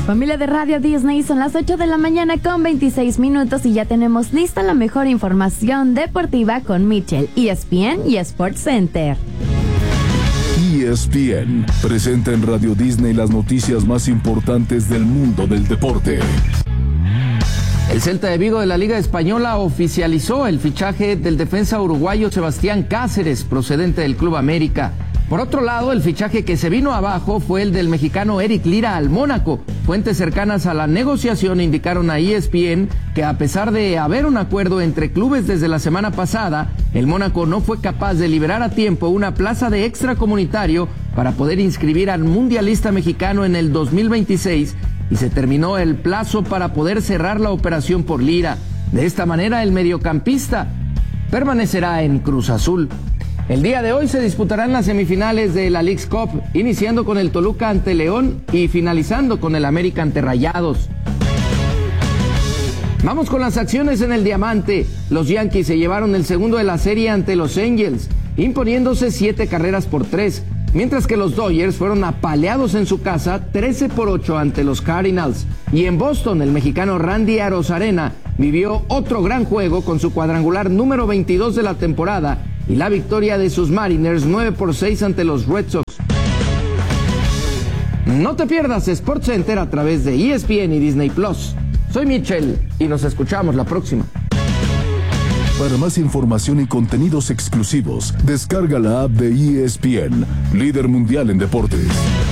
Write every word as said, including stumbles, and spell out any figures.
Familia de Radio Disney, son las ocho de la mañana con veintiséis minutos y ya tenemos lista la mejor información deportiva con Mitchell, E S P N y Sports Center. E S P N presenta en Radio Disney las noticias más importantes del mundo del deporte. El Celta de Vigo de la Liga Española oficializó el fichaje del defensa uruguayo Sebastián Cáceres, procedente del Club América. Por otro lado, el fichaje que se vino abajo fue el del mexicano Eric Lira al Mónaco. Fuentes cercanas a la negociación indicaron a E S P N que a pesar de haber un acuerdo entre clubes desde la semana pasada, el Mónaco no fue capaz de liberar a tiempo una plaza de extracomunitario para poder inscribir al mundialista mexicano en el dos mil veintiséis y se terminó el plazo para poder cerrar la operación por Lira. De esta manera, el mediocampista permanecerá en Cruz Azul. El día de hoy se disputarán las semifinales de la Leagues Cup, iniciando con el Toluca ante León y finalizando con el América ante Rayados. Vamos con las acciones en el Diamante. Los Yankees se llevaron el segundo de la serie ante los Angels, imponiéndose siete carreras por tres, mientras que los Dodgers fueron apaleados en su casa trece por ocho ante los Cardinals. Y en Boston, el mexicano Randy Arozarena vivió otro gran juego con su cuadrangular número veintidós de la temporada y la victoria de sus Mariners nueve por seis ante los Red Sox. No te pierdas Sports Center a través de E S P N y Disney Plus. Soy Mitchell y nos escuchamos la próxima. Para más información y contenidos exclusivos, descarga la app de E S P N, líder mundial en deportes.